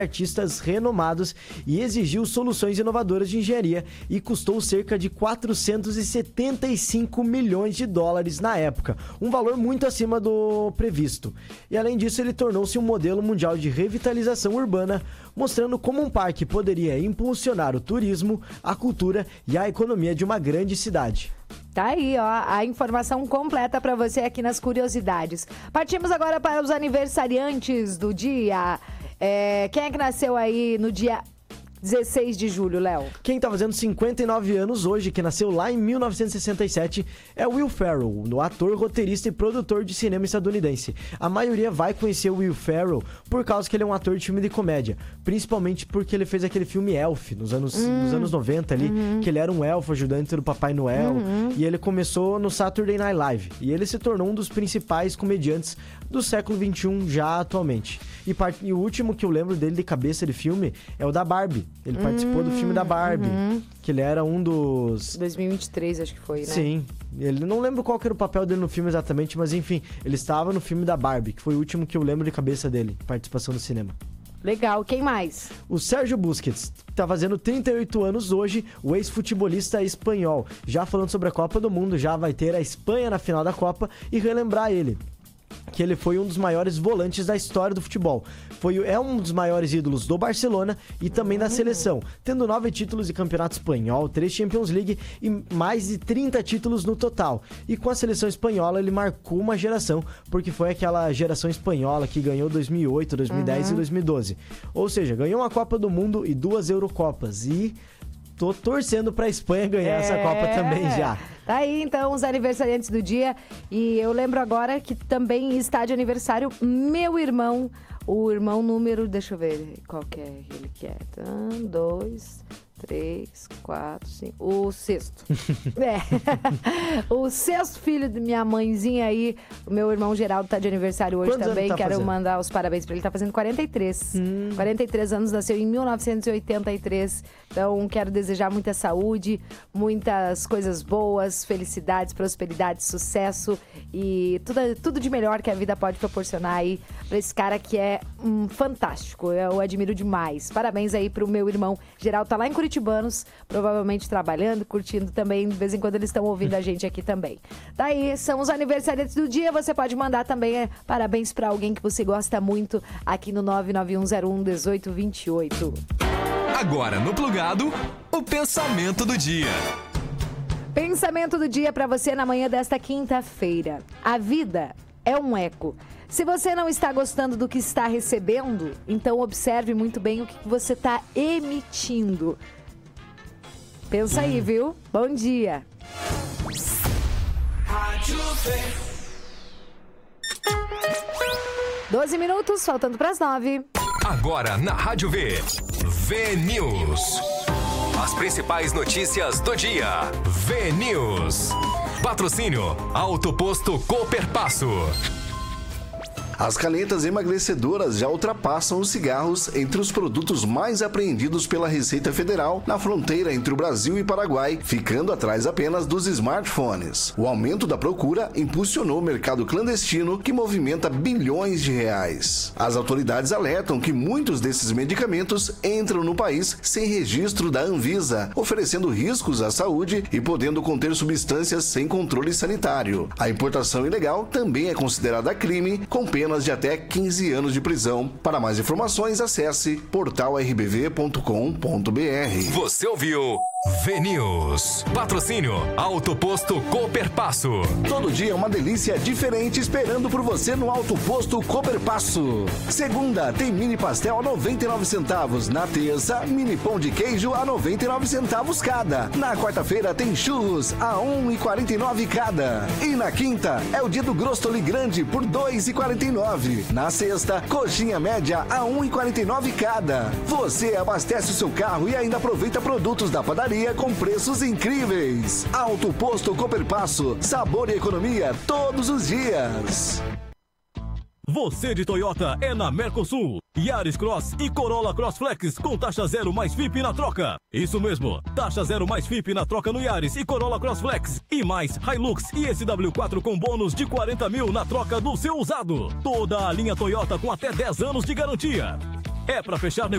artistas renomados e exigiu soluções inovadoras de engenharia e custou cerca de 475 milhões de dólares na época, um valor muito acima do previsto. E além disso, ele tornou-se um modelo mundial de revitalização urbana, mostrando como um parque poderia impulsionar o turismo, a cultura e a economia de uma grande cidade. Tá aí, ó, a informação completa para você aqui nas curiosidades. Partimos agora para os aniversariantes do dia. Quem é que nasceu aí no dia 16 de julho, Léo? Quem tá fazendo 59 anos hoje, que nasceu lá em 1967, é Will Ferrell, o ator, roteirista e produtor de cinema estadunidense. A maioria vai conhecer o Will Ferrell por causa que ele é um ator de filme de comédia, principalmente porque ele fez aquele filme Elf, nos anos 90 ali, que ele era um elfo ajudante do Papai Noel, e ele começou no Saturday Night Live, e ele se tornou um dos principais comediantes do século XXI já atualmente. E o último que eu lembro dele de cabeça de filme é o da Barbie. Ele participou do filme da Barbie, que ele era um dos... 2023, acho que foi, né? Sim. Ele não lembro qual que era o papel dele no filme exatamente, mas enfim, ele estava no filme da Barbie, que foi o último que eu lembro de cabeça dele, participação no cinema. Legal, quem mais? O Sérgio Busquets, que tá fazendo 38 anos hoje, o ex-futebolista espanhol. Já falando sobre a Copa do Mundo, já vai ter a Espanha na final da Copa e relembrar ele, que ele foi um dos maiores volantes da história do futebol. É um dos maiores ídolos do Barcelona e também da seleção, tendo 9 títulos de campeonato espanhol, 3 Champions League e mais de 30 títulos no total. E com a seleção espanhola ele marcou uma geração, porque foi aquela geração espanhola que ganhou 2008, 2010 e 2012. Ou seja, ganhou uma Copa do Mundo e 2 Eurocopas. E tô torcendo pra Espanha ganhar essa Copa também já. Tá aí, então, os aniversariantes do dia. E eu lembro agora que também está de aniversário meu irmão. O irmão número, deixa eu ver qual que é ele que é. 2, 3, 4, 5. O sexto. O sexto filho de minha mãezinha aí. O meu irmão Geraldo tá de aniversário hoje. Quantos também. Quero mandar os parabéns pra ele. Tá fazendo 43. 43 anos, nasceu em 1983. Então, quero desejar muita saúde, muitas coisas boas, felicidades, prosperidade, sucesso e tudo de melhor que a vida pode proporcionar aí pra esse cara que é fantástico. Eu admiro demais. Parabéns aí pro meu irmão Geraldo. Tá lá em Curitibanos, provavelmente trabalhando, curtindo também. De vez em quando eles estão ouvindo a gente aqui também. Daí, são os aniversariantes do dia. Você pode mandar também parabéns pra alguém que você gosta muito aqui no 991011828. Agora no Plugado, o pensamento do dia. Pensamento do dia para você na manhã desta quinta-feira. A vida é um eco. Se você não está gostando do que está recebendo, então observe muito bem o que você está emitindo. Pensa aí, viu? Bom dia. 12 minutos, faltando para as 9. Agora na Rádio V. V-News. As principais notícias do dia. V-News. Patrocínio Auto Posto Cooperpasso. As canetas emagrecedoras já ultrapassam os cigarros entre os produtos mais apreendidos pela Receita Federal na fronteira entre o Brasil e Paraguai, ficando atrás apenas dos smartphones. O aumento da procura impulsionou o mercado clandestino, que movimenta bilhões de reais. As autoridades alertam que muitos desses medicamentos entram no país sem registro da Anvisa, oferecendo riscos à saúde e podendo conter substâncias sem controle sanitário. A importação ilegal também é considerada crime, com pena de até 15 anos de prisão. Para mais informações, acesse portalrbv.com.br. Você ouviu V-News. Patrocínio Auto Posto Cooperpasso. Todo dia é uma delícia diferente esperando por você no Auto Posto Cooperpasso. Segunda, tem mini pastel a 99 centavos. Na terça, mini pão de queijo a 99 centavos cada. Na quarta-feira, tem churros a 1,49 cada. E na quinta, é o dia do Grostoli Grande por 2,49. Na sexta, coxinha média a 1,49 cada. Você abastece o seu carro e ainda aproveita produtos da padaria com preços incríveis. Auto Posto Cooperpasso, sabor e economia todos os dias. Você de Toyota é na Mercosul. Yaris Cross e Corolla Cross Flex com taxa zero mais FIP na troca. Isso mesmo, taxa zero mais FIP na troca no Yaris e Corolla Cross Flex. E mais Hilux e SW4 com bônus de 40 mil na troca do seu usado. Toda a linha Toyota com até 10 anos de garantia. É pra fechar negócio.